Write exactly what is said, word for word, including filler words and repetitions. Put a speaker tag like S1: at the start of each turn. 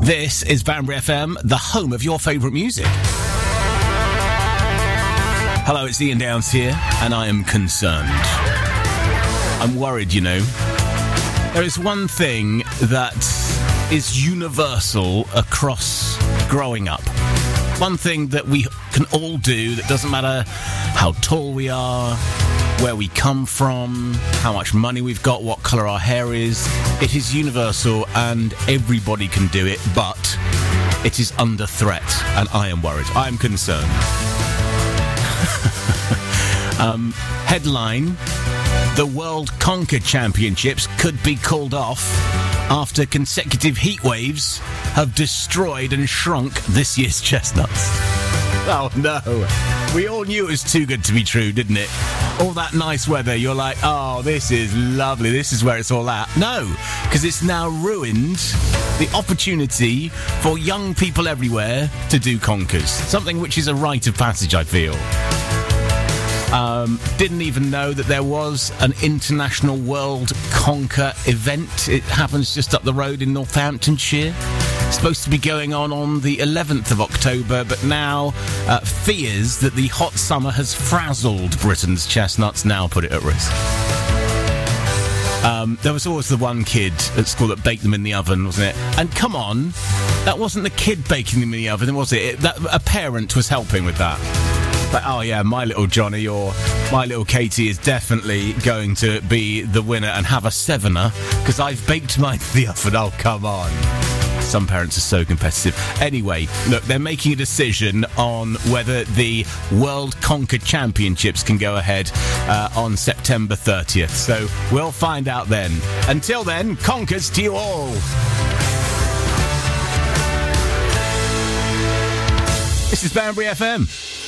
S1: This is Banbury F M, the home of your favourite music. Hello, it's Ian Downs here, and I am concerned. I'm worried, you know. There is one thing that is universal across growing up. One thing that we can all do that doesn't matter how tall we are, where we come from, how much money we've got, what colour our hair is. It is universal and everybody can do it, but it is under threat, and I am worried. I am concerned. um, headline: the World Conker Championships could be called off after consecutive heat waves have destroyed and shrunk this year's chestnuts. Oh no, we all knew it was too good to be true, didn't it? All that nice weather, you're like, oh, this is lovely, this is where it's all at. No, because it's now ruined the opportunity for young people everywhere to do conkers. Something which is a rite of passage, I feel. Um, didn't even know that there was an International World Conker event. It happens just up the road in Northamptonshire. It's supposed to be going on on the eleventh of October, but now uh, fears that the hot summer has frazzled Britain's chestnuts now put it at risk. Um, there was always the one kid at school that baked them in the oven, wasn't it? And come on, that wasn't the kid baking them in the oven, was it? it that, a parent was helping with that. But, oh yeah, my little Johnny or my little Katie is definitely going to be the winner and have a sevener because I've baked mine in the oven. Oh, come on. Some parents are so competitive. Anyway, look, they're making a decision on whether the World Conker Championships can go ahead uh, on September thirtieth. So we'll find out then. Until then, conkers to you all. This is Banbury F M.